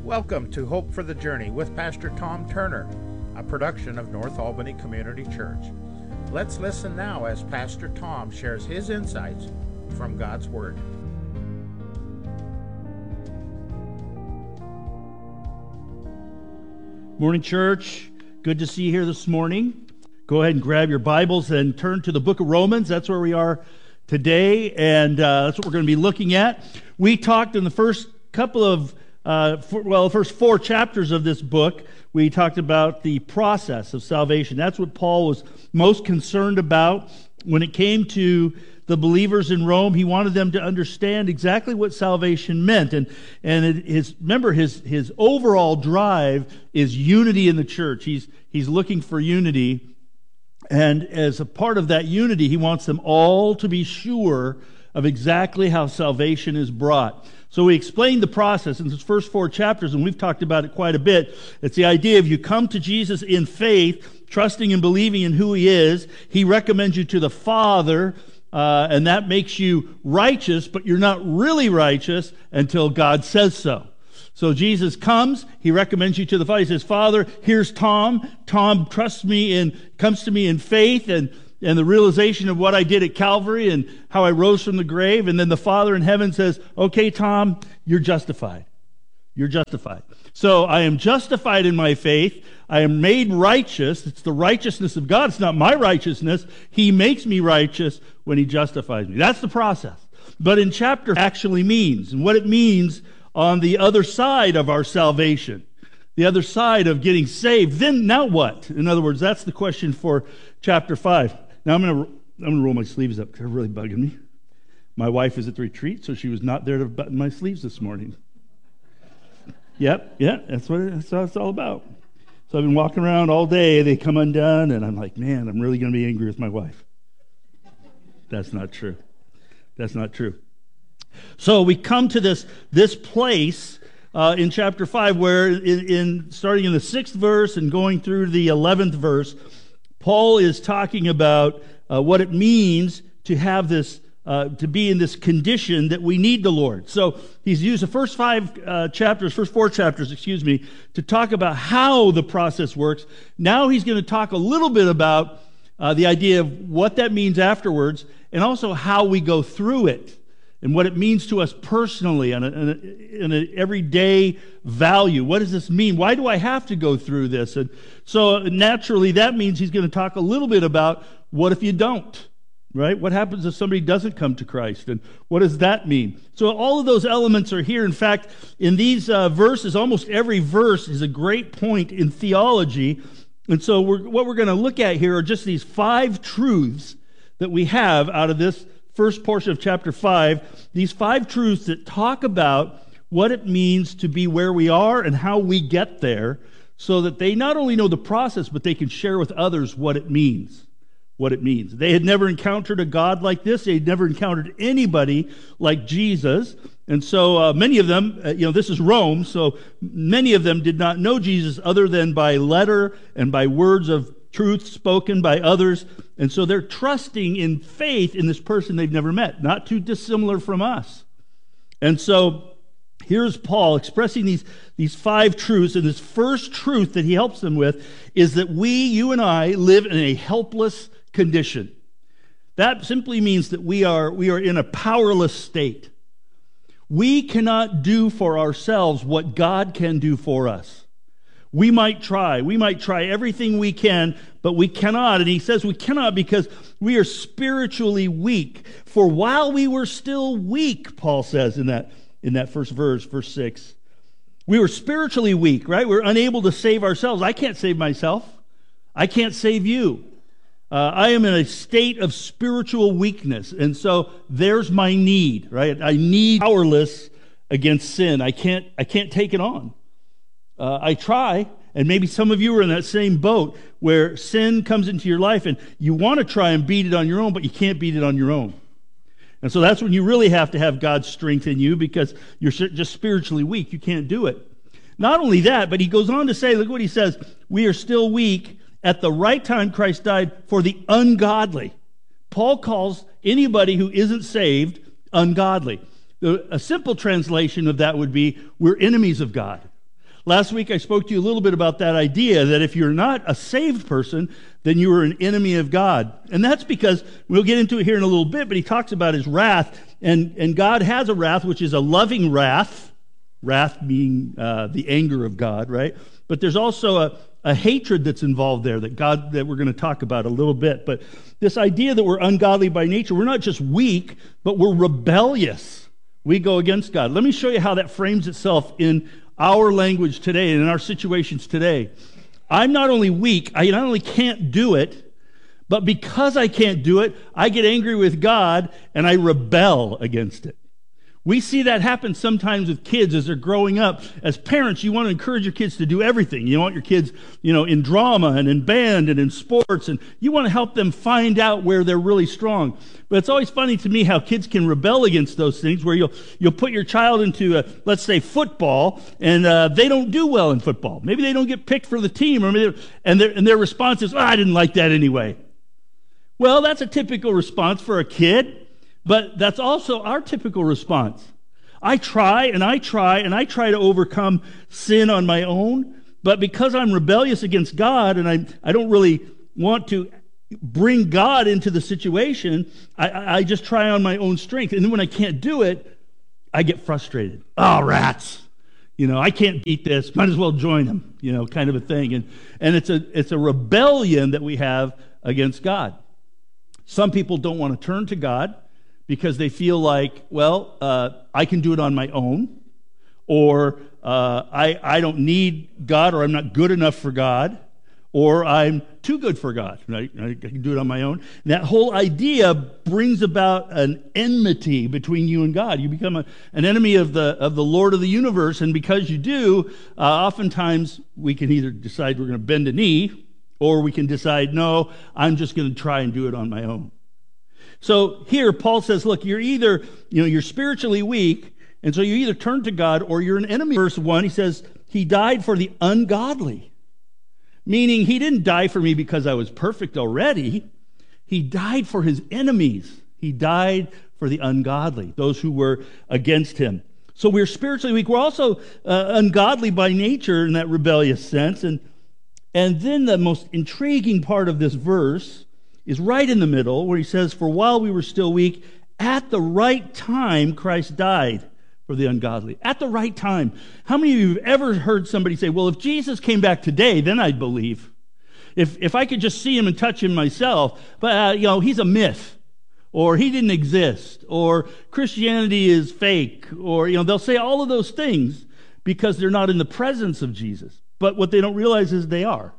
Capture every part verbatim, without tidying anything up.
Welcome to Hope for the Journey with Pastor Tom Turner, a production of North Albany Community Church. Let's listen now as Pastor Tom shares his insights from God's Word. Morning, church. Good to see you here this morning. Go ahead and grab your Bibles and turn to the book of Romans. That's where we are today, and uh, that's what we're going to be looking at. We talked in the first couple of Uh, for, well, the first four chapters of this book, we talked about the process of salvation. That's what Paul was most concerned about when it came to the believers in Rome. He wanted them to understand exactly what salvation meant. And and it, his remember, his his overall drive is unity in the church. He's he's looking for unity. And as a part of that unity, he wants them all to be sure of exactly how salvation is brought. So we explained the process in these first four chapters, and we've talked about it quite a bit. It's the idea of you come to Jesus in faith, trusting and believing in who He is. He recommends you to the Father, uh, and that makes you righteous, but you're not really righteous until God says so. So Jesus comes, He recommends you to the Father. He says, Father, here's Tom. Tom trusts me and comes to me in faith, and and the realization of what I did at Calvary and how I rose from the grave. And then the Father in heaven says, okay, Tom, you're justified. You're justified. So I am justified in my faith. I am made righteous. It's the righteousness of God. It's not my righteousness. He makes me righteous when He justifies me. That's the process. But in chapter actually means, and what it means on the other side of our salvation, the other side of getting saved, then now what? In other words, that's the question for chapter five. Now I'm going to I'm going to roll my sleeves up because they're really bugging me. My wife is at the retreat, so she was not there to button my sleeves this morning. Yep, yeah, that's what, it, that's what it's all about. So I've been walking around all day. They come undone, and I'm like, man, I'm really going to be angry with my wife. That's not true. That's not true. So we come to this this place uh, in chapter five where in, in starting in the sixth verse and going through the eleventh verse, Paul is talking about uh, what it means to have this, uh, to be in this condition that we need the Lord. So he's used the first five uh, chapters, first four chapters, excuse me, to talk about how the process works. Now he's going to talk a little bit about uh, the idea of what that means afterwards, and also how we go through it, and what it means to us personally on an everyday value. What does this mean? Why do I have to go through this? And so naturally, that means he's going to talk a little bit about what if you don't, right? What happens if somebody doesn't come to Christ? And what does that mean? So all of those elements are here. In fact, in these uh, verses, almost every verse is a great point in theology. And so we're, what we're going to look at here are just these five truths that we have out of this first portion of chapter five, these five truths that talk about what it means to be where we are and how we get there, so that they not only know the process, but they can share with others what it means. What it means. They had never encountered a God like this. They had never encountered anybody like Jesus. And so uh, many of them, uh, you know, this is Rome, so many of them did not know Jesus other than by letter and by words of truth spoken by others. And so they're trusting in faith in this person they've never met, not too dissimilar from us. And so here's Paul expressing these, these five truths. And this first truth that he helps them with is that we, you and I, live in a helpless condition. That simply means that we are, we are in a powerless state. We cannot do for ourselves what God can do for us. We might try. We might try everything we can, but we cannot. And he says we cannot because we are spiritually weak. For while we were still weak, Paul says in that, in that first verse, verse six, we were spiritually weak, right? We're unable to save ourselves. I can't save myself. I can't save you. Uh, I am in a state of spiritual weakness. And so there's my need, right? I need powerless against sin. I can't, I can't take it on. Uh, I try, and maybe some of you are in that same boat where sin comes into your life and you want to try and beat it on your own, but you can't beat it on your own. And so that's when you really have to have God's strength in you, because you're just spiritually weak. You can't do it. Not only that, but he goes on to say, look what he says, we are still weak. At the right time, Christ died for the ungodly. Paul calls anybody who isn't saved ungodly. A simple translation of that would be, we're enemies of God. Last week I spoke to you a little bit about that idea that if you're not a saved person, then you are an enemy of God. And that's because, we'll get into it here in a little bit, but he talks about his wrath, and, and God has a wrath, which is a loving wrath, wrath being uh, the anger of God, right? But there's also a, a hatred that's involved there that God, that we're going to talk about a little bit. But this idea that we're ungodly by nature, we're not just weak, but we're rebellious. We go against God. Let me show you how that frames itself in our language today and in our situations today. I'm not only weak, I not only can't do it, but because I can't do it, I get angry with God and I rebel against it. We see that happen sometimes with kids as they're growing up. As parents, you want to encourage your kids to do everything. You want your kids, you know, in drama and in band and in sports, and you want to help them find out where they're really strong. But it's always funny to me how kids can rebel against those things, where you'll you'll put your child into, a, let's say, football, and uh, they don't do well in football. Maybe they don't get picked for the team, or maybe and their and their response is, oh, I didn't like that anyway. Well, that's a typical response for a kid. But that's also our typical response. I try and I try and I try to overcome sin on my own, but because I'm rebellious against God and I, I don't really want to bring God into the situation, I, I just try on my own strength. And then when I can't do it, I get frustrated. Oh, rats. You know, I can't beat this. Might as well join them, you know, kind of a thing. And, and it's a, it's a rebellion that we have against God. Some people don't want to turn to God because they feel like, well, uh, I can do it on my own, or uh, I, I don't need God, or I'm not good enough for God, or I'm too good for God. Right? I can do it on my own. And that whole idea brings about an enmity between you and God. You become a, an enemy of the of the Lord of the universe, and because you do, uh, oftentimes we can either decide we're going to bend a knee, or we can decide, no, I'm just going to try and do it on my own. So here, Paul says, look, you're either, you know, you're spiritually weak, and so you either turn to God or you're an enemy. Verse one, he says, he died for the ungodly. Meaning, he didn't die for me because I was perfect already. He died for his enemies. He died for the ungodly, those who were against him. So we're spiritually weak. We're also uh, ungodly by nature in that rebellious sense. And, and then the most intriguing part of this verse is right in the middle, where he says, for while we were still weak, at the right time, Christ died for the ungodly. At the right time. How many of you have ever heard somebody say, well, if Jesus came back today, then I'd believe. If if I could just see him and touch him myself, but, uh, you know, he's a myth, or he didn't exist, or Christianity is fake, or, you know, they'll say all of those things because they're not in the presence of Jesus. But what they don't realize is they are.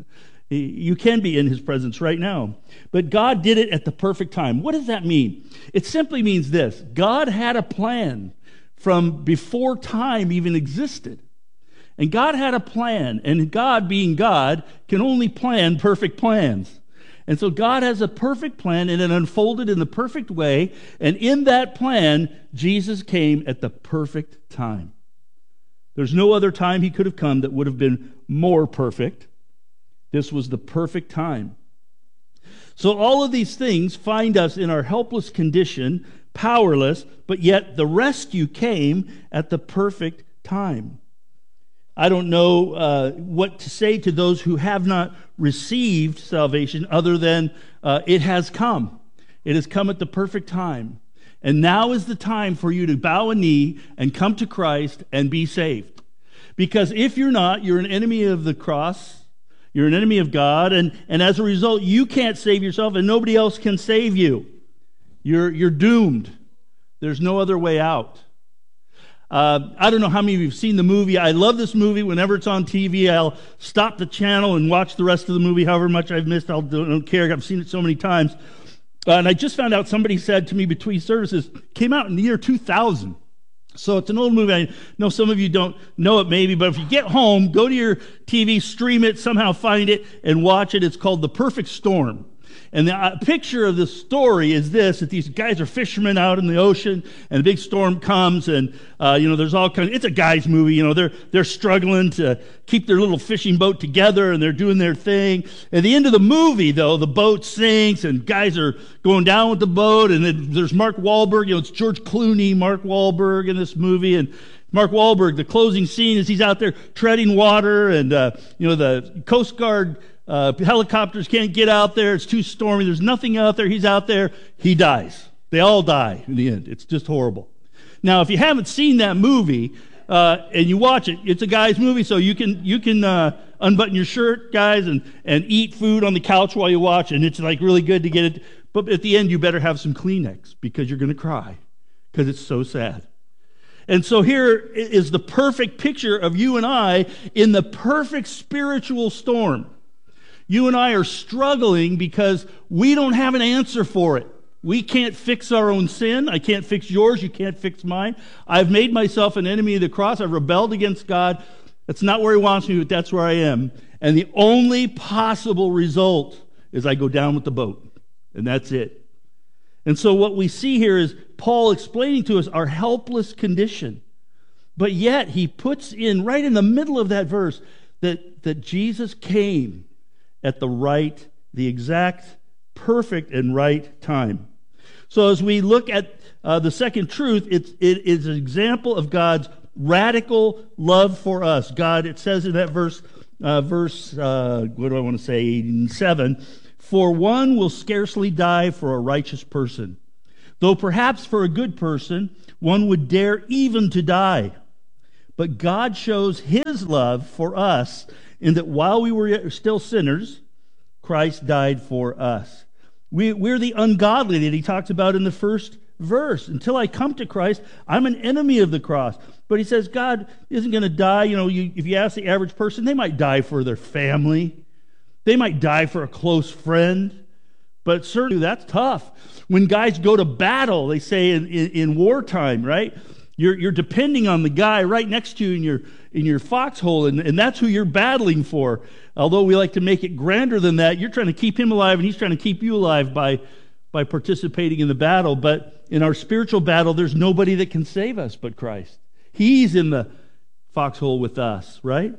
You can be in his presence right now. But God did it at the perfect time. What does that mean? It simply means this. God had a plan from before time even existed. And God had a plan. And God, being God, can only plan perfect plans. And so God has a perfect plan, and it unfolded in the perfect way. And in that plan, Jesus came at the perfect time. There's no other time he could have come that would have been more perfect. This was the perfect time. So all of these things find us in our helpless condition, powerless, but yet the rescue came at the perfect time. I don't know uh, what to say to those who have not received salvation other than uh, it has come. It has come at the perfect time. And now is the time for you to bow a knee and come to Christ and be saved. Because if you're not, you're an enemy of the cross. You're an enemy of God, and, and as a result, you can't save yourself, and nobody else can save you. You're, you're doomed. There's no other way out. Uh, I don't know how many of you have seen the movie. I love this movie. Whenever it's on T V, I'll stop the channel and watch the rest of the movie. However much I've missed, I don't care. I've seen it so many times. Uh, and I just found out, somebody said to me between services, came out in the year two thousand. So it's an old movie. I know some of you don't know it maybe, but if you get home, go to your T V, stream it, somehow find it, and watch it. It's called The Perfect Storm. And the uh, picture of the story is this, that these guys are fishermen out in the ocean, and a big storm comes, and, uh, you know, there's all kinds, it's a guy's movie, you know, they're, they're struggling to keep their little fishing boat together, and they're doing their thing. At the end of the movie, though, the boat sinks, and guys are going down with the boat, and then there's Mark Wahlberg, you know, it's George Clooney, Mark Wahlberg in this movie, and Mark Wahlberg, the closing scene is he's out there treading water, and uh, you know the Coast Guard uh, helicopters can't get out there. It's too stormy. There's nothing out there. He's out there. He dies. They all die in the end. It's just horrible. Now, if you haven't seen that movie uh, and you watch it, it's a guy's movie, so you can you can uh, unbutton your shirt, guys, and and eat food on the couch while you watch, and it's like really good to get it. But at the end, you better have some Kleenex because you're going to cry because it's so sad. And so here is the perfect picture of you and I in the perfect spiritual storm. You and I are struggling because we don't have an answer for it. We can't fix our own sin. I can't fix yours. You can't fix mine. I've made myself an enemy of the cross. I've rebelled against God. That's not where he wants me, but that's where I am. And the only possible result is I go down with the boat. And that's it. And so what we see here is Paul explaining to us our helpless condition. But yet he puts in, right in the middle of that verse, that, that Jesus came at the right, the exact, perfect and right time. So as we look at uh, the second truth, it's, it is an example of God's radical love for us. God, it says in that verse, uh, verse, uh, what do I want to say, seven, for one will scarcely die for a righteous person, though perhaps for a good person one would dare even to die. But God shows his love for us in that while we were still sinners, Christ died for us. We, we're the ungodly that he talks about in the first verse. Until I come to Christ, I'm an enemy of the cross. But he says God isn't going to die. You know, you, if you ask the average person, they might die for their family. They might die for a close friend, but certainly that's tough. When guys go to battle, they say in, in, in wartime, right? You're, you're depending on the guy right next to you in your, in your foxhole, and, and that's who you're battling for. Although we like to make it grander than that, you're trying to keep him alive, and he's trying to keep you alive by, by participating in the battle. But in our spiritual battle, there's nobody that can save us but Christ. He's in the foxhole with us, right?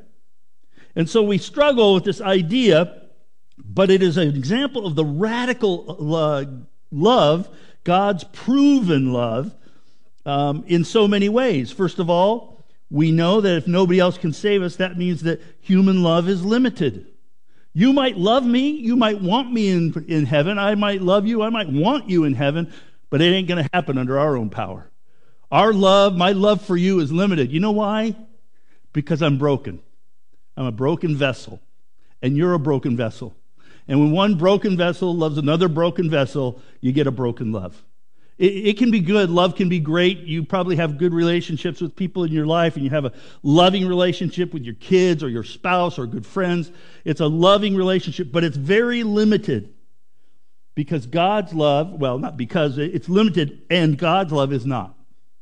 And so we struggle with this idea, but it is an example of the radical uh, love, God's proven love, um, in so many ways. First of all, we know that if nobody else can save us, that means that human love is limited. You might love me, you might want me in, in heaven, I might love you, I might want you in heaven, but it ain't going to happen under our own power. Our love, my love for you is limited. You know why? Because I'm broken. I'm a broken vessel, and you're a broken vessel. And when one broken vessel loves another broken vessel, you get a broken love. It, it can be good. Love can be great. You probably have good relationships with people in your life, and you have a loving relationship with your kids or your spouse or good friends. It's a loving relationship, but it's very limited because God's love, well, not because, it's limited, and God's love is not.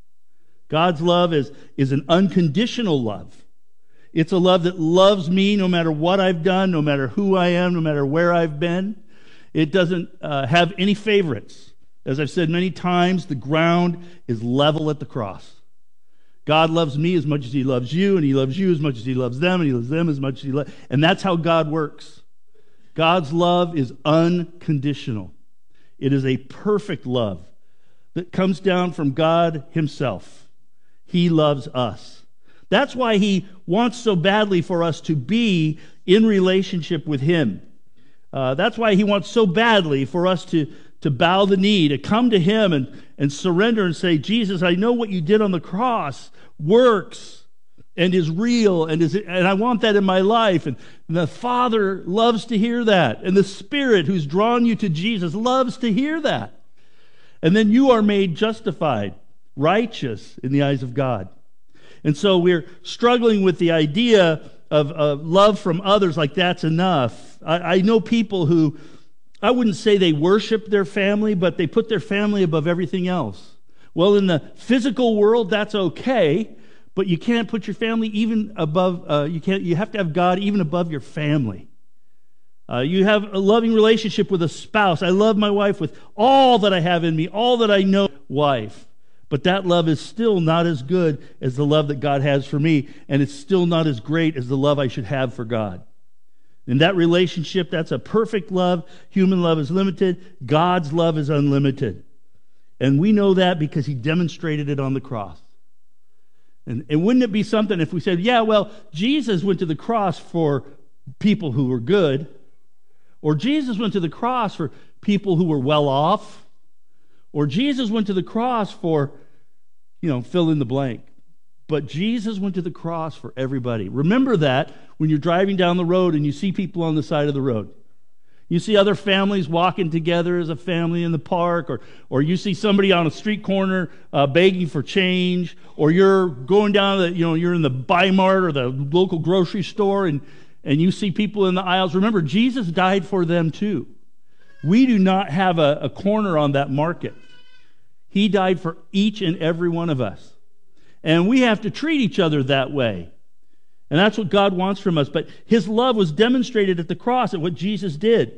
God's love is, is an unconditional love. It's a love that loves me no matter what I've done, no matter who I am, no matter where I've been. It doesn't uh, have any favorites. As I've said many times, the ground is level at the cross. God loves me as much as he loves you, and he loves you as much as he loves them, and he loves them as much as he loves... And that's how God works. God's love is unconditional. It is a perfect love that comes down from God himself. He loves us. That's why he wants so badly for us to be in relationship with him. Uh, that's why he wants so badly for us to, to bow the knee, to come to him and, and surrender and say, Jesus, I know what you did on the cross works and is real, and, is, and I want that in my life. And, and the Father loves to hear that. And the Spirit who's drawn you to Jesus loves to hear that. And then you are made justified, righteous in the eyes of God. And so we're struggling with the idea of, of love from others like that's enough. I, I know people who, I wouldn't say they worship their family, but they put their family above everything else. Well, in the physical world, that's okay, but you can't put your family even above, uh, you can't. You have to have God even above your family. Uh, you have a loving relationship with a spouse. I love my wife with all that I have in me, all that I know, wife. But that love is still not as good as the love that God has for me, and it's still not as great as the love I should have for God. In that relationship, that's a perfect love. Human love is limited. God's love is unlimited. And we know that because he demonstrated it on the cross. And, and wouldn't it be something if we said, yeah, well, Jesus went to the cross for people who were good, or Jesus went to the cross for people who were well off, or Jesus went to the cross for, you know, fill in the blank. But Jesus went to the cross for everybody. Remember that when you're driving down the road and you see people on the side of the road. You see other families walking together as a family in the park, or or you see somebody on a street corner uh, begging for change, or you're going down the, you know, you're in the Bi-Mart or the local grocery store and, and you see people in the aisles. Remember, Jesus died for them too. We do not have a, a corner on that market. He died for each and every one of us. And we have to treat each other that way. And that's what God wants from us. But his love was demonstrated at the cross, at what Jesus did.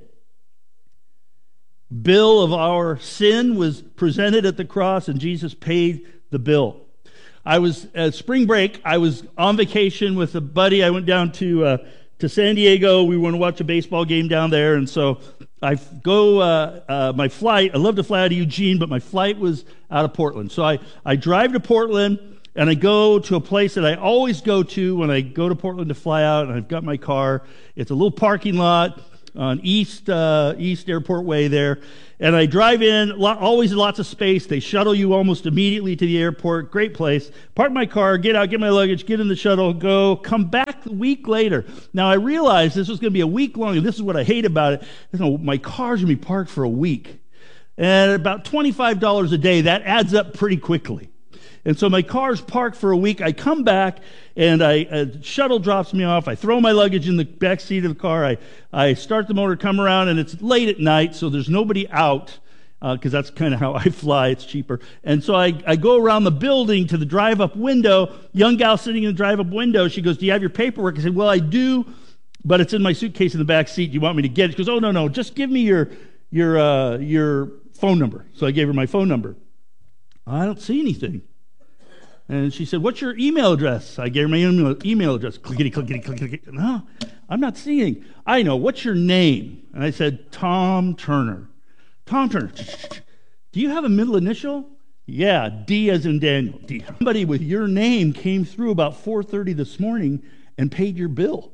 Bill of our sin was presented at the cross, and Jesus paid the bill. I was at spring break. I was on vacation with a buddy. I went down to uh, to San Diego. We want to watch a baseball game down there, and so I go. Uh, uh, my flight. I love to fly out of Eugene, but my flight was out of Portland. So I I drive to Portland. And I go to a place that I always go to when I go to Portland to fly out, and I've got my car. It's a little parking lot on East uh, East Airport Way there. And I drive in, lot, always lots of space. They shuttle you almost immediately to the airport. Great place. Park my car, get out, get my luggage, get in the shuttle, go, come back a week later. Now, I realized this was going to be a week long, and this is what I hate about it. You know, my car's going to be parked for a week. And at about twenty-five dollars a day, that adds up pretty quickly. And so my car's parked for a week. I come back, and I, a shuttle drops me off. I throw my luggage in the back seat of the car. I, I start the motor, come around, and it's late at night, so there's nobody out, because uh, that's kind of how I fly. It's cheaper. And so I, I go around the building to the drive-up window. Young gal sitting in the drive-up window. She goes, "Do you have your paperwork?" I said, "Well, I do, but it's in my suitcase in the back seat. Do you want me to get it?" She goes, "Oh, no, no. Just give me your, your, uh, your phone number." So I gave her my phone number. I don't see anything. And she said, "What's your email address?" I gave her my email, email address. Clickety, clickety, clickety. No, I'm not seeing. "I know. What's your name?" And I said, "Tom Turner." "Tom Turner. Do you have a middle initial?" "Yeah, D as in Daniel. D." "Somebody with your name came through about four thirty this morning and paid your bill."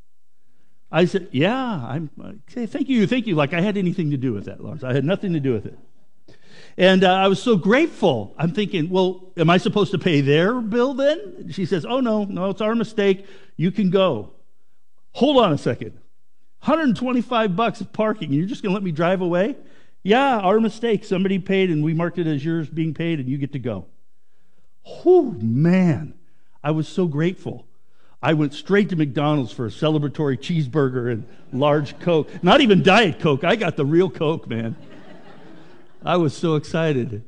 I said, "Yeah, I'm. Okay, thank you, thank you." Like I had anything to do with that, Lars. I had nothing to do with it. And uh, I was so grateful. I'm thinking, well, am I supposed to pay their bill then? She says, "Oh, no, no, it's our mistake. You can go." Hold on a second. one hundred twenty-five bucks of parking, and you're just going to let me drive away? "Yeah, our mistake. Somebody paid, and we marked it as yours being paid, and you get to go." Oh, man. I was so grateful. I went straight to McDonald's for a celebratory cheeseburger and large Coke. Not even Diet Coke. I got the real Coke, man. I was so excited.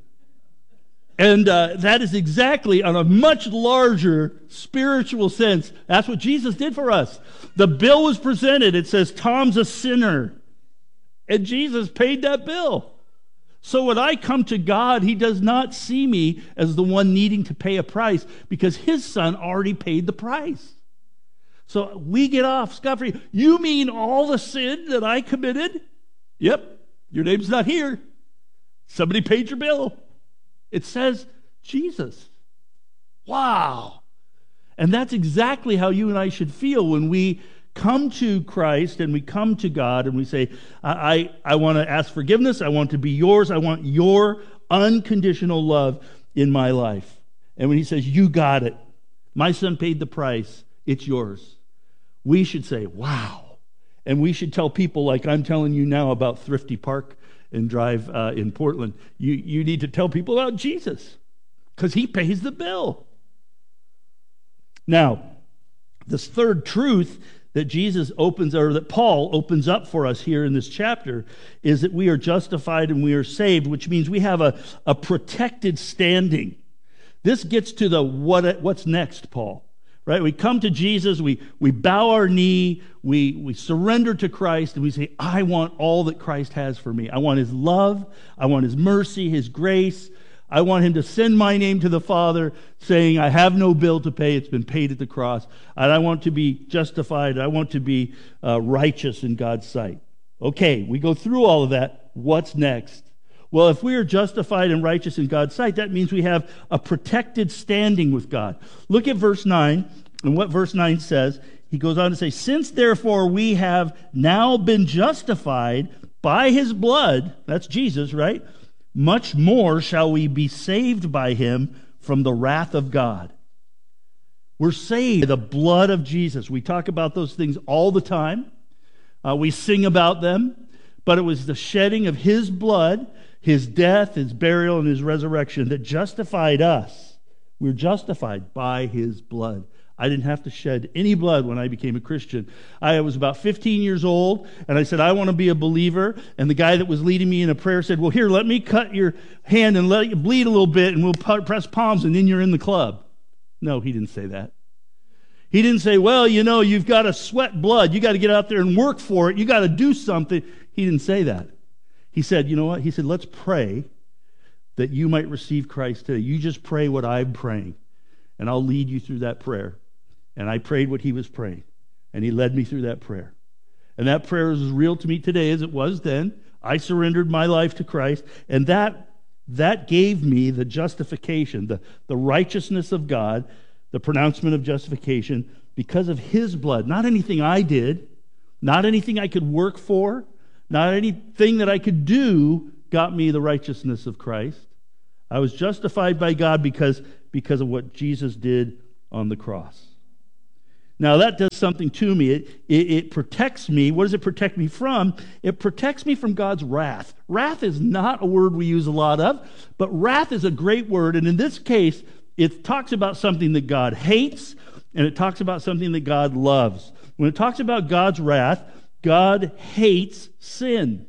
And uh, that is exactly, on a much larger spiritual sense, that's what Jesus did for us. The bill was presented. It says, "Tom's a sinner." And Jesus paid that bill. So when I come to God, he does not see me as the one needing to pay a price, because his son already paid the price. So we get off scot-free. "You mean all the sin that I committed?" "Yep, your name's not here. Somebody paid your bill." It says Jesus. Wow. And that's exactly how you and I should feel when we come to Christ and we come to God and we say, I, I, I want to ask forgiveness. I want to be yours. I want your unconditional love in my life. And when he says, "You got it. My son paid the price. It's yours." We should say, wow. And we should tell people like I'm telling you now about Thrifty Park and Drive uh, in Portland. You, you need to tell people about Jesus because he pays the bill. Now, this third truth that Jesus opens, or that Paul opens up for us here in this chapter, is that we are justified and we are saved, which means we have a, a protected standing. This gets to the what what's next, Paul. Right? We come to Jesus, we, we bow our knee, we, we surrender to Christ, and we say, "I want all that Christ has for me. I want his love, I want his mercy, his grace. I want him to send my name to the Father, saying, I have no bill to pay, it's been paid at the cross. And I want to be justified, I want to be uh, righteous in God's sight." Okay, we go through all of that. What's next? Well, if we are justified and righteous in God's sight, that means we have a protected standing with God. Look at verse nine, and what verse nine says. He goes on to say, since therefore we have now been justified by his blood, that's Jesus, right? Much more shall we be saved by him from the wrath of God. We're saved by the blood of Jesus. We talk about those things all the time. Uh, we sing about them. But it was the shedding of his blood, his death, his burial, and his resurrection that justified us. We're justified by his blood. I didn't have to shed any blood when I became a Christian. I was about fifteen years old, and I said, I want to be a believer. And the guy that was leading me in a prayer said, well, here, let me cut your hand and let you bleed a little bit, and we'll press palms, and then you're in the club. No, he didn't say that. He didn't say, well, you know, you've got to sweat blood. You got to get out there and work for it. You got to do something. He didn't say that. He said, you know what? He said, let's pray that you might receive Christ today. You just pray what I'm praying, and I'll lead you through that prayer. And I prayed what he was praying, and he led me through that prayer. And that prayer is as real to me today as it was then. I surrendered my life to Christ, and that, that gave me the justification, the, the righteousness of God, the pronouncement of justification because of his blood. Not anything I did, not anything I could work for, not anything that I could do got me the righteousness of Christ. I was justified by God because, because of what Jesus did on the cross. Now that does something to me. It, it, it protects me. What does it protect me from? It protects me from God's wrath. Wrath is not a word we use a lot of, but wrath is a great word. And in this case, it talks about something that God hates, and it talks about something that God loves. When it talks about God's wrath, God hates sin.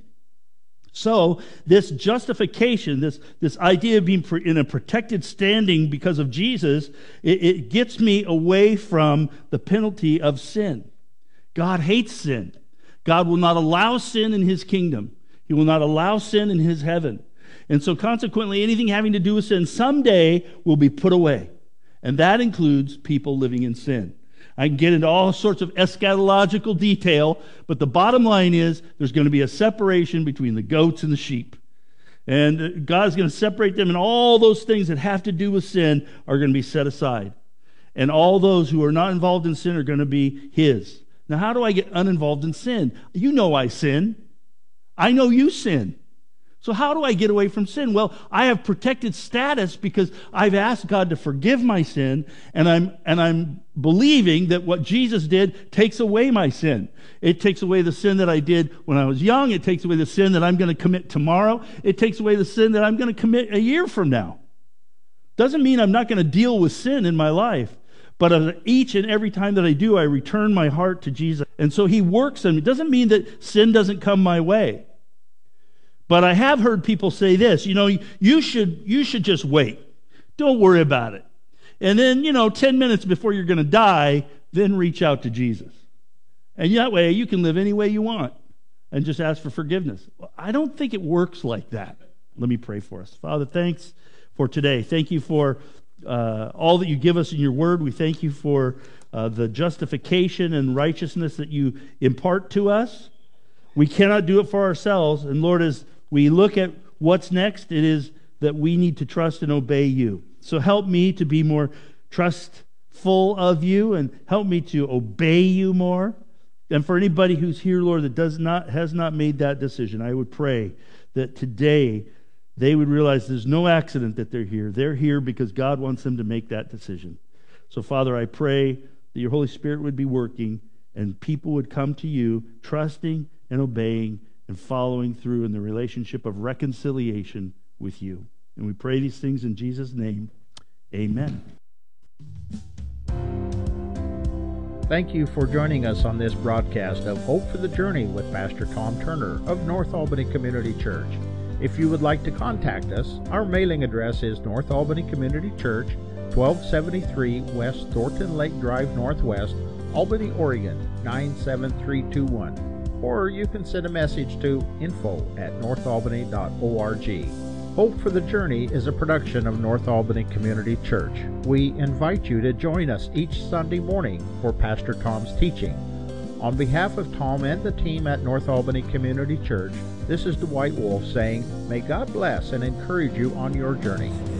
So this justification, this, this idea of being in a protected standing because of Jesus, it, it gets me away from the penalty of sin. God hates sin. God will not allow sin in his kingdom. He will not allow sin in his heaven. And so consequently, anything having to do with sin someday will be put away. And that includes people living in sin. I can get into all sorts of eschatological detail, but the bottom line is there's going to be a separation between the goats and the sheep. And God's going to separate them, and all those things that have to do with sin are going to be set aside. And all those who are not involved in sin are going to be his. Now, how do I get uninvolved in sin? You know I sin. I know you sin. So how do I get away from sin? Well, I have protected status because I've asked God to forgive my sin, and I'm and I'm believing that what Jesus did takes away my sin. It takes away the sin that I did when I was young. It takes away the sin that I'm going to commit tomorrow. It takes away the sin that I'm going to commit a year from now. Doesn't mean I'm not going to deal with sin in my life, but each and every time that I do, I return my heart to Jesus. And so he works on me. It doesn't mean that sin doesn't come my way. But I have heard people say this, you know, you should you should just wait. Don't worry about it. And then, you know, ten minutes before you're going to die, then reach out to Jesus. And that way you can live any way you want and just ask for forgiveness. Well, I don't think it works like that. Let me pray for us. Father, thanks for today. Thank you for uh, all that you give us in your word. We thank you for uh, the justification and righteousness that you impart to us. We cannot do it for ourselves. And Lord, as we look at what's next, it is that we need to trust and obey you. So help me to be more trustful of you, and help me to obey you more. And for anybody who's here, Lord, that does not has not made that decision, I would pray that today they would realize there's no accident that they're here. They're here because God wants them to make that decision. So, Father, I pray that your Holy Spirit would be working and people would come to you trusting and obeying and following through in the relationship of reconciliation with you. And we pray these things in Jesus' name. Amen. Thank you for joining us on this broadcast of Hope for the Journey with Pastor Tom Turner of North Albany Community Church. If you would like to contact us, our mailing address is North Albany Community Church, twelve seventy-three West Thornton Lake Drive Northwest, Albany, Oregon, nine seven three two one. Or you can send a message to info at north albany dot org. Hope for the Journey is a production of North Albany Community Church. We invite you to join us each Sunday morning for Pastor Tom's teaching. On behalf of Tom and the team at North Albany Community Church, this is Dwight Wolf saying, may God bless and encourage you on your journey.